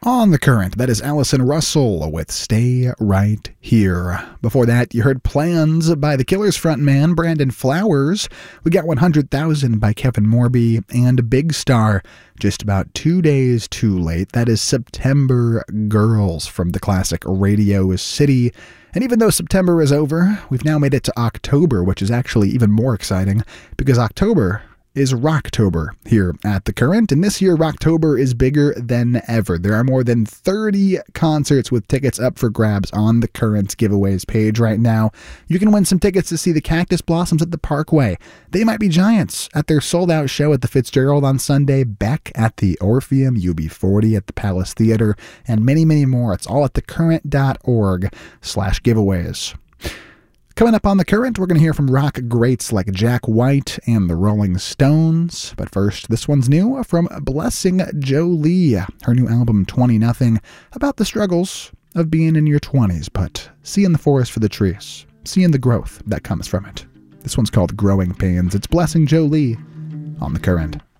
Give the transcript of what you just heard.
On the Current, that is Allison Russell with Stay Right Here. Before that, you heard Plans by The Killers frontman Brandon Flowers. We got 100,000 by Kevin Morby, and Big Star, just about 2 days too late. That is September Girls from the classic Radio City. And even though September is over, we've now made it to October, which is actually even more exciting, because October is Rocktober here at The Current, and this year Rocktober is bigger than ever. There are more than 30 concerts with tickets up for grabs on The Current's giveaways page right now. You can win some tickets to see the Cactus Blossoms at the Parkway, They Might Be Giants at their sold-out show at the Fitzgerald on Sunday, Beck at the Orpheum, UB40 at the Palace Theater, and many, many more. It's all at thecurrent.org/giveaways. Coming up on The Current, we're going to hear from rock greats like Jack White and the Rolling Stones. But first, this one's new from Blessing Jolie, her new album 20 Nothing, about the struggles of being in your 20s, but seeing the forest for the trees, seeing the growth that comes from it. This one's called Growing Pains. It's Blessing Jolie on The Current.